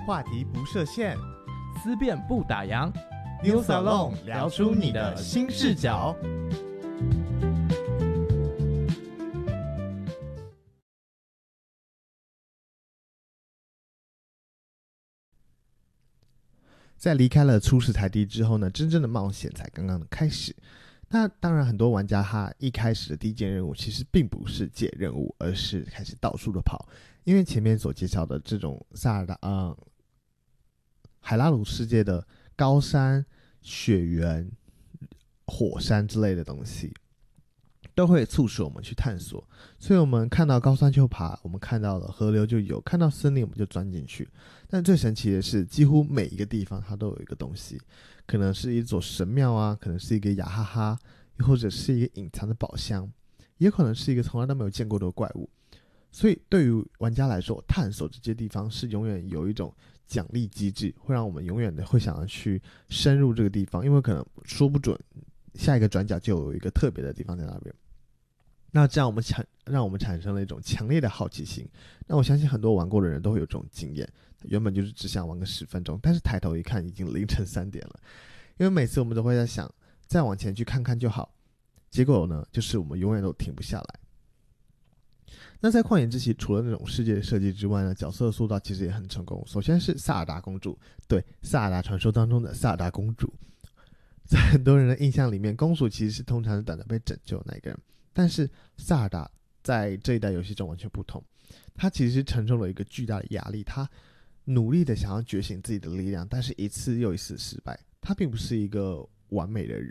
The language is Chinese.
话题不设限， 思辨不打烊。 New Salon 聊出你的新视角。在离开了初始台地之后呢，真正的冒险才刚刚的开始。那当然，很多玩家他一开始的第一件任务其实并不是解任务，而是开始到处的跑。因为前面所介绍的这种海拉鲁世界的高山、雪原、火山之类的东西，都会促使我们去探索。所以我们看到高山就爬，我们看到了河流就游，看到森林我们就钻进去。但最神奇的是，几乎每一个地方它都有一个东西，可能是一座神庙啊，可能是一个雅哈哈，又或者是一个隐藏的宝箱，也可能是一个从来都没有见过的怪物。所以对于玩家来说，探索这些地方是永远有一种奖励机制，会让我们永远的会想要去深入这个地方，因为可能说不准下一个转角就有一个特别的地方在那边。那这样让我们产生了一种强烈的好奇心。那我相信很多玩过的人都会有这种经验，原本就是只想玩个10分钟，但是抬头一看已经凌晨3点了。因为每次我们都会在想再往前去看看就好，结果呢就是我们永远都停不下来。那在旷野之息除了那种世界设计之外呢，角色塑造其实也很成功。首先是萨尔达公主，对，萨尔达传说当中的萨尔达公主。在很多人的印象里面，公主其实是通常是等着被拯救的那一个人，但是萨尔达在这一代游戏中完全不同。她其实承受了一个巨大的压力，她努力的想要觉醒自己的力量，但是一次又一次失败。她并不是一个完美的人，